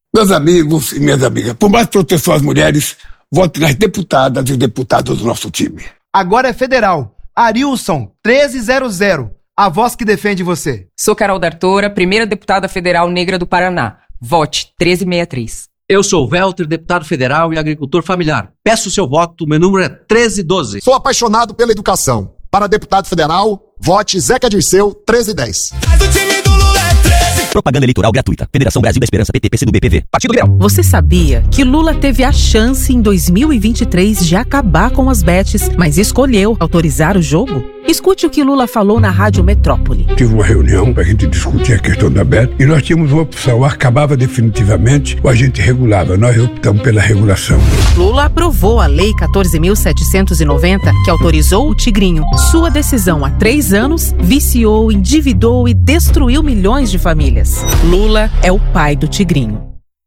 Meus amigos e minhas amigas, por mais proteção às mulheres, vote nas deputadas e deputados do nosso time. Agora é federal. Arilson, 1300. A voz que defende você. Sou Carol D'Artora, primeira deputada federal negra do Paraná. Vote 1363. Eu sou Welter, deputado federal e agricultor familiar. Peço o seu voto, meu número é 1312. Sou apaixonado pela educação. Para deputado federal, vote Zeca Dirceu, 1310. Mas o time do Lula é 13. Propaganda eleitoral gratuita. Federação Brasil da Esperança, PT, PCdoB, PV. Partido Liberal. Você sabia que Lula teve a chance em 2023 de acabar com as bets, mas escolheu autorizar o jogo? Escute o que Lula falou na Rádio Metrópole. Tive uma reunião para a gente discutir a questão da BET e nós tínhamos uma opção, acabava definitivamente ou a gente regulava. Nós optamos pela regulação. Lula aprovou a Lei 14.790, que autorizou o Tigrinho. Sua decisão há 3 anos viciou, endividou e destruiu milhões de famílias. Lula é o pai do Tigrinho.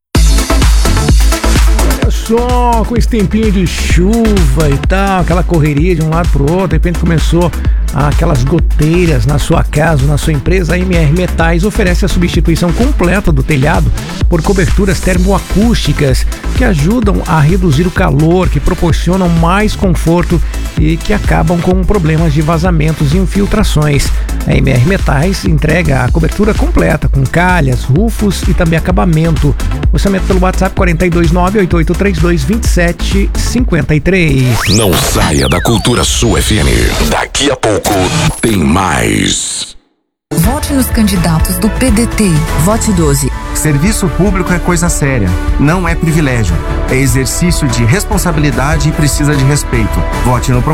Só com esse tempinho de chuva e tal, aquela correria de um lado pro outro, de repente começou aquelas goteiras na sua casa, na sua empresa. A MR Metais oferece a substituição completa do telhado por coberturas termoacústicas que ajudam a reduzir o calor, que proporcionam mais conforto e que acabam com problemas de vazamentos e infiltrações. A MR Metais entrega a cobertura completa com calhas, rufos e também acabamento. Orçamento pelo WhatsApp 429-8832-2753. Não saia da Cultura Sul FM. Daqui a pouco tem mais. Vote nos candidatos do PDT. Vote 12. Serviço público é coisa séria. Não é privilégio. É exercício de responsabilidade e precisa de respeito. Vote no